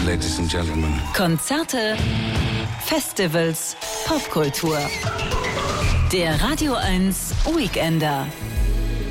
Ladies and Gentlemen. Konzerte, Festivals, Popkultur. Der Radio 1 Weekender.